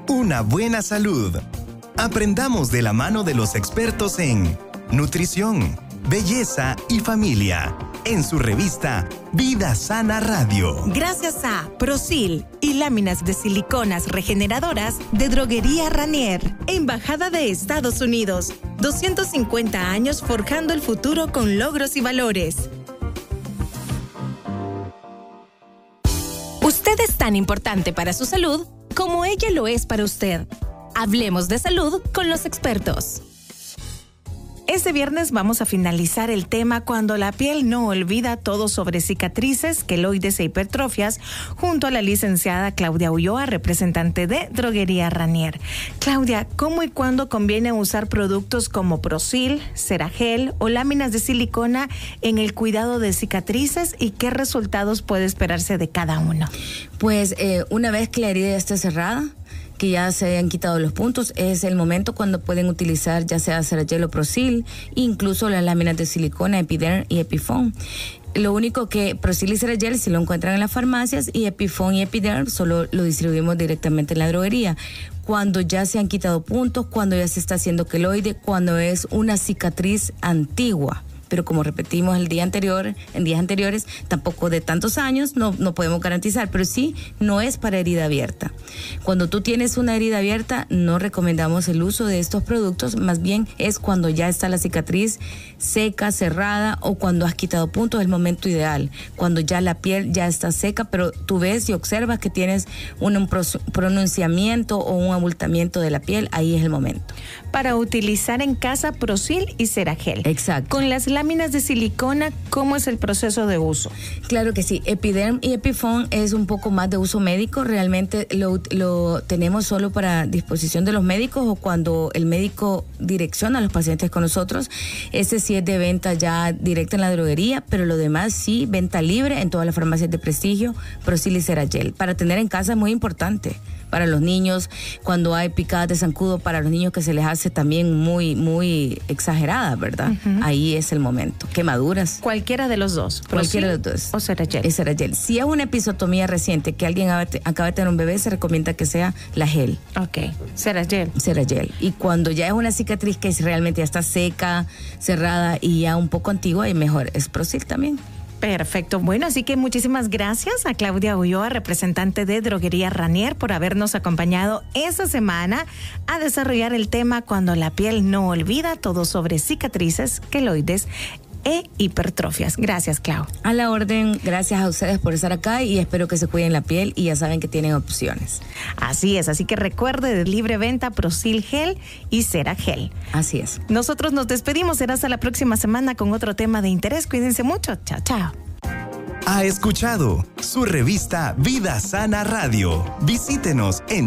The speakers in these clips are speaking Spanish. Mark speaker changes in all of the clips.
Speaker 1: una buena salud. Aprendamos de la mano de los expertos en nutrición, belleza y familia, en su revista Vida Sana Radio.
Speaker 2: Gracias a Prosil y láminas de siliconas regeneradoras de Droguería Ranier, Embajada de Estados Unidos. 250 años forjando el futuro con logros y valores. Usted es tan importante para su salud como ella lo es para usted. Hablemos de salud con los expertos. Este viernes vamos a finalizar el tema Cuando la piel no olvida, todo sobre cicatrices, queloides e hipertrofias, junto a la licenciada Claudia Ulloa, representante de Droguería Ranier. Claudia, ¿cómo y cuándo conviene usar productos como Prosil, Ceragel o láminas de silicona en el cuidado de cicatrices y qué resultados puede esperarse de cada uno?
Speaker 3: Pues una vez que la herida ya esté cerrada, que ya se hayan quitado los puntos, es el momento cuando pueden utilizar ya sea Ceragel o Prosil, incluso las láminas de silicona, Epiderm y Epifoam. Lo único que Prosil y Ceragel si lo encuentran en las farmacias, y Epifoam y Epiderm solo lo distribuimos directamente en la droguería. Cuando ya se han quitado puntos, cuando ya se está haciendo queloide, cuando es una cicatriz antigua. Pero como repetimos en días anteriores, tampoco de tantos años, no podemos garantizar, pero sí no es para herida abierta. Cuando tú tienes una herida abierta, no recomendamos el uso de estos productos, más bien es cuando ya está la cicatriz seca, cerrada, o cuando has quitado puntos, es el momento ideal, cuando ya la piel ya está seca, pero tú ves y observas que tienes un pronunciamiento o un abultamiento de la piel, ahí es el momento.
Speaker 2: Para utilizar en casa Prosil y Ceragel.
Speaker 3: Exacto.
Speaker 2: Con las láminas de silicona, ¿cómo es el proceso de uso?
Speaker 3: Claro que sí. Epiderm y Epifoam es un poco más de uso médico. Realmente lo tenemos solo para disposición de los médicos o cuando el médico direcciona a los pacientes con nosotros. Ese sí es de venta ya directa en la droguería, pero lo demás sí, venta libre en todas las farmacias de prestigio, Prosil y Ceragel. Para tener en casa es muy importante. Para los niños, cuando hay picadas de zancudo, para los niños que se les hace también muy, muy exagerada, ¿verdad? Uh-huh. Ahí es el momento. Quemaduras.
Speaker 2: Cualquiera de los dos.
Speaker 3: Cualquiera de los dos.
Speaker 2: O Ceragel.
Speaker 3: Es Ceragel. Si es una episotomía reciente, que alguien acaba de tener un bebé, se recomienda que sea la gel.
Speaker 2: Ok. Ceragel.
Speaker 3: Ceragel. Y cuando ya es una cicatriz que realmente ya está seca, cerrada y ya un poco antigua, y mejor es Prosil también.
Speaker 2: Perfecto. Bueno, así que muchísimas gracias a Claudia Ulloa, representante de Droguería Ranier, por habernos acompañado esta semana a desarrollar el tema Cuando la piel no olvida, todo sobre cicatrices, queloides e hipertrofias. Gracias, Clau.
Speaker 3: A la orden, gracias a ustedes por estar acá y espero que se cuiden la piel y ya saben que tienen opciones.
Speaker 2: Así es, así que recuerde de libre venta Prosil Gel y Ceragel.
Speaker 3: Así es.
Speaker 2: Nosotros nos despedimos, será hasta la próxima semana con otro tema de interés. Cuídense mucho. Chao, chao.
Speaker 1: Ha escuchado su revista Vida Sana Radio. Visítenos en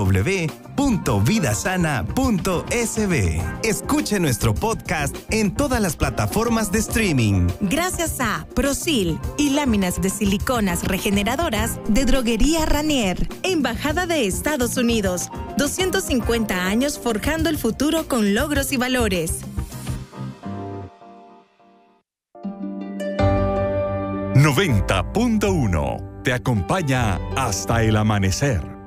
Speaker 1: www.vidasana.sb. Escuche nuestro podcast en todas las plataformas de streaming.
Speaker 2: Gracias a Prosil y láminas de siliconas regeneradoras de Droguería Ranier, Embajada de Estados Unidos. 250 años forjando el futuro con logros y valores.
Speaker 4: 90.1 te acompaña hasta el amanecer.